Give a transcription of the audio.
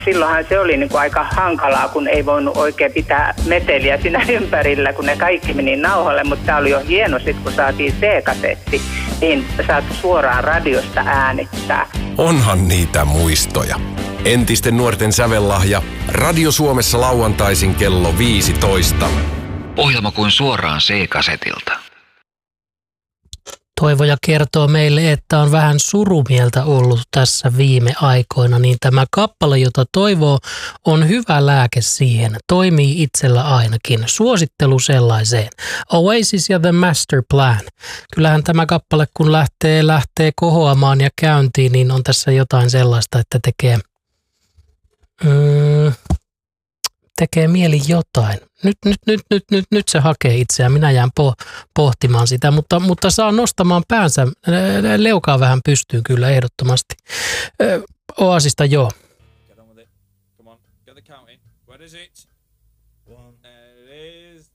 Silloinhan se oli niin kuin aika hankalaa, kun ei voinut oikein pitää meteliä siinä ympärillä, kun ne kaikki meni nauhalle. Mutta tämä oli jo hieno sitten, kun saatiin C-kasetti, niin saat suoraan radiosta äänittää. Onhan niitä muistoja. Entisten nuorten sävellahja. Radio Suomessa lauantaisin kello 15. Ohjelma kuin suoraan C-kasetilta. Toivoja kertoo meille, että on vähän surumieltä ollut tässä viime aikoina, niin tämä kappale, jota toivoo, on hyvä lääke siihen. Toimii itsellä ainakin. Suosittelu sellaiseen. Oasis ja The Master Plan. Kyllähän tämä kappale, kun lähtee kohoamaan ja käyntiin, niin on tässä jotain sellaista, että tekee mieli jotain. Nyt se hakee itseään. Minä jään pohtimaan sitä, mutta saa nostamaan päänsä. Leukaa vähän pystyyn kyllä ehdottomasti. Oasista joo. Get on with it. Come on, get the count in. Where is it? One. There it is.